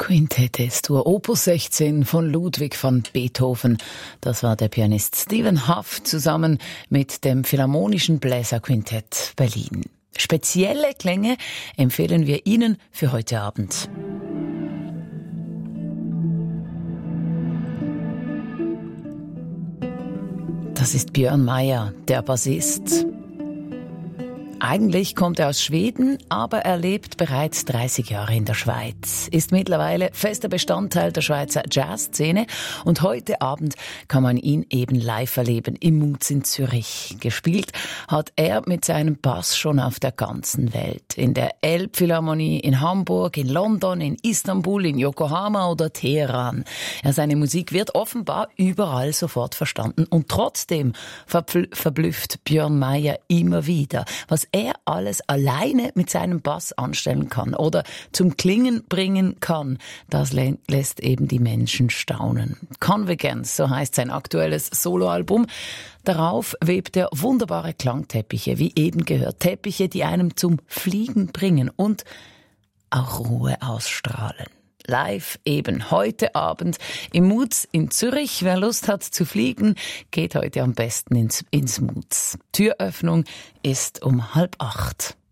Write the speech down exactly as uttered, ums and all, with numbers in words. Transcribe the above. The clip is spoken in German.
Quintette Est-Dur, Opus sechzehn von Ludwig van Beethoven. Das war der Pianist Stephen Hough zusammen mit dem Philharmonischen Bläserquintett Berlin. Spezielle Klänge empfehlen wir Ihnen für heute Abend. Das ist Björn Mayer, der Bassist. Eigentlich kommt er aus Schweden, aber er lebt bereits dreißig Jahre in der Schweiz, ist mittlerweile fester Bestandteil der Schweizer Jazzszene und heute Abend kann man ihn eben live erleben im Moods in Zürich. Gespielt hat er mit seinem Bass schon auf der ganzen Welt. In der Elbphilharmonie in Hamburg, in London, in Istanbul, in Yokohama oder Teheran. Ja, seine Musik wird offenbar überall sofort verstanden und trotzdem verpl- verblüfft Björn Mayer immer wieder, was er alles alleine mit seinem Bass anstellen kann oder zum Klingen bringen kann, das lä- lässt eben die Menschen staunen. Convergence, so heißt sein aktuelles Soloalbum. Darauf webt er wunderbare Klangteppiche, wie eben gehört. Teppiche, die einem zum Fliegen bringen und auch Ruhe ausstrahlen. Live eben heute Abend im Moods in Zürich. Wer Lust hat zu fliegen, geht heute am besten ins, ins Moods. Türöffnung ist um halb acht.